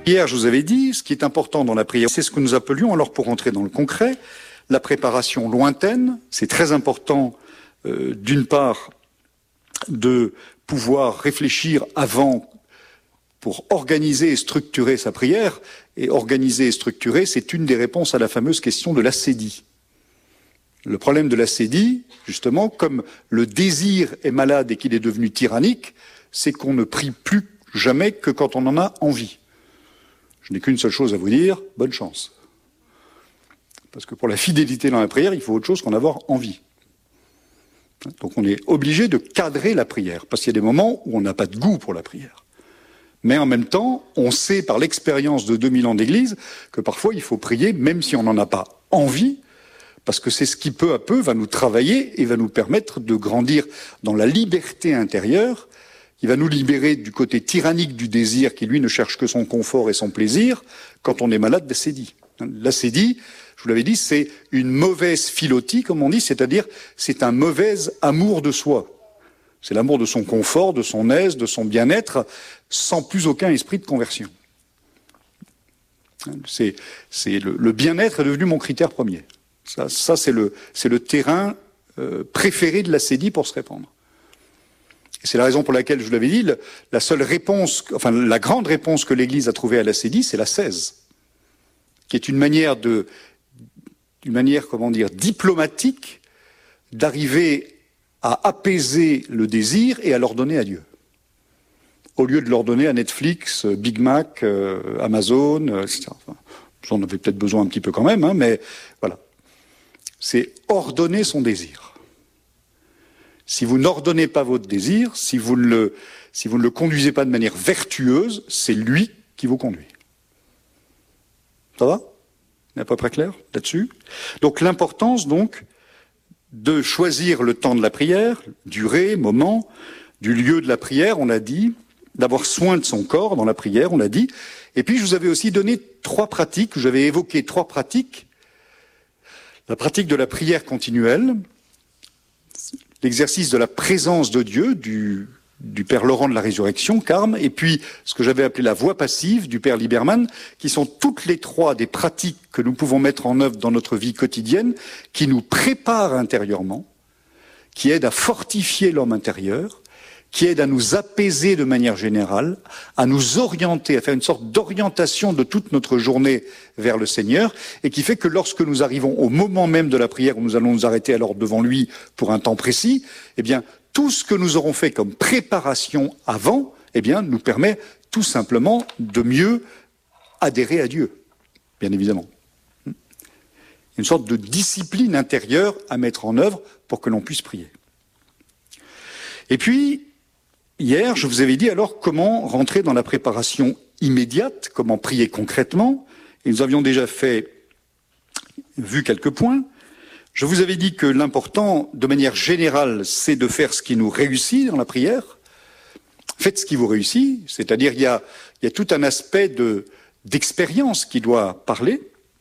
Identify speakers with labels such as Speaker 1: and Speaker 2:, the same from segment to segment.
Speaker 1: Hier, je vous avais dit, ce qui est important dans la prière, c'est ce que nous appelions, alors pour entrer dans le concret, la préparation lointaine. C'est très important, d'une part, de pouvoir réfléchir avant pour organiser et structurer sa prière. Et organiser et structurer, c'est une des réponses à la fameuse question de l'ascédie. Le problème de l'ascédie, justement, comme le désir est malade et qu'il est devenu tyrannique, c'est qu'on ne prie plus jamais que quand on en a envie. Je n'ai qu'une seule chose à vous dire, bonne chance. Parce que pour la fidélité dans la prière, il faut autre chose qu'en avoir envie. Donc on est obligé de cadrer la prière, parce qu'il y a des moments où on n'a pas de goût pour la prière. Mais en même temps, on sait par l'expérience de 2000 ans d'Église que parfois il faut prier même si on n'en a pas envie, parce que c'est ce qui peu à peu va nous travailler et va nous permettre de grandir dans la liberté intérieure, qui va nous libérer du côté tyrannique du désir qui, lui, ne cherche que son confort et son plaisir quand on est malade d'ascédie. L'ascédie, je vous l'avais dit, c'est une mauvaise philotie, comme on dit, c'est-à-dire c'est un mauvais amour de soi. C'est l'amour de son confort, de son aise, de son bien-être, sans plus aucun esprit de conversion. Le bien-être est devenu mon critère premier. Ça c'est le terrain préféré de l'ascédie pour se répandre. C'est la raison pour laquelle, je vous l'avais dit, la seule réponse, enfin la grande réponse que l'Église a trouvée à l'ascédie, c'est l'ascèse, qui est une manière diplomatique d'arriver à apaiser le désir et à l'ordonner à Dieu. Au lieu de l'ordonner à Netflix, Big Mac, Amazon, etc. Enfin, j'en avais peut-être besoin un petit peu quand même, hein, mais voilà. C'est ordonner son désir. Si vous n'ordonnez pas votre désir, si vous ne le conduisez pas de manière vertueuse, c'est lui qui vous conduit. Ça va? On est à peu près clair là-dessus? Donc l'importance donc de choisir le temps de la prière, durée, moment, du lieu de la prière, on l'a dit, d'avoir soin de son corps dans la prière, on l'a dit. Et puis je vous avais aussi donné 3 pratiques, j'avais évoqué 3 pratiques. La pratique de la prière continuelle, l'exercice de la présence de Dieu, du Père Laurent de la Résurrection, Carme, et puis ce que j'avais appelé la voix passive du Père Lieberman, qui sont toutes les 3 des pratiques que nous pouvons mettre en œuvre dans notre vie quotidienne, qui nous préparent intérieurement, qui aident à fortifier l'homme intérieur, qui aident à nous apaiser de manière générale, à nous orienter, à faire une sorte d'orientation de toute notre journée vers le Seigneur, et qui fait que lorsque nous arrivons au moment même de la prière où nous allons nous arrêter alors devant lui pour un temps précis, eh bien, tout ce que nous aurons fait comme préparation avant, eh bien, nous permet tout simplement de mieux adhérer à Dieu, bien évidemment. Une sorte de discipline intérieure à mettre en œuvre pour que l'on puisse prier. Et puis, hier, je vous avais dit alors comment rentrer dans la préparation immédiate, comment prier concrètement, et nous avions déjà vu quelques points. Je vous avais dit que l'important, de manière générale, c'est de faire ce qui nous réussit dans la prière. Faites ce qui vous réussit, c'est-à-dire il y a tout un aspect d'expérience qui doit parler.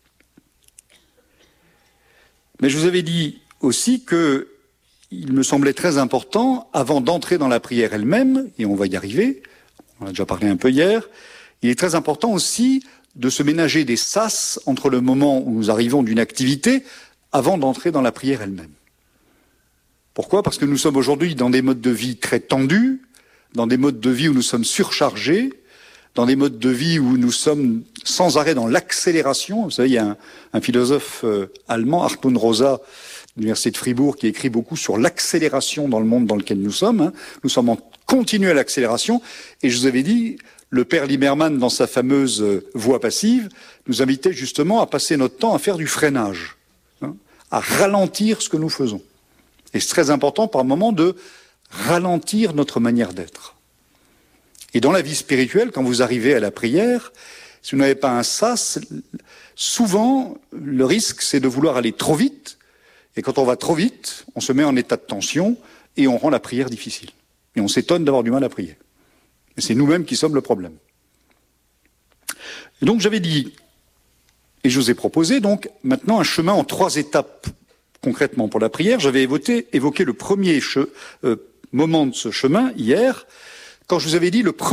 Speaker 1: Mais je vous avais dit aussi que il me semblait très important, avant d'entrer dans la prière elle-même, et on va y arriver, on en a déjà parlé un peu hier, il est très important aussi de se ménager des sas entre le moment où nous arrivons d'une activité avant d'entrer dans la prière elle-même. Pourquoi? Parce que nous sommes aujourd'hui dans des modes de vie très tendus, dans des modes de vie où nous sommes surchargés, dans des modes de vie où nous sommes sans arrêt dans l'accélération. Vous savez, il y a un philosophe allemand, Hartmut Rosa, de l'Université de Fribourg, qui écrit beaucoup sur l'accélération dans le monde dans lequel nous sommes. Hein. Nous sommes en continuelle accélération. Et je vous avais dit, le Père Lieberman, dans sa fameuse voix passive, nous invitait justement à passer notre temps à faire du freinage, hein, à ralentir ce que nous faisons. Et c'est très important par moment de ralentir notre manière d'être. Et dans la vie spirituelle, quand vous arrivez à la prière, si vous n'avez pas un sas, souvent, le risque, c'est de vouloir aller trop vite. Et quand on va trop vite, on se met en état de tension et on rend la prière difficile. Et on s'étonne d'avoir du mal à prier. Et c'est nous-mêmes qui sommes le problème. Et donc j'avais dit, et je vous ai proposé donc maintenant un chemin en 3 étapes concrètement pour la prière. J'avais évoqué le premier moment de ce chemin hier, quand je vous avais dit le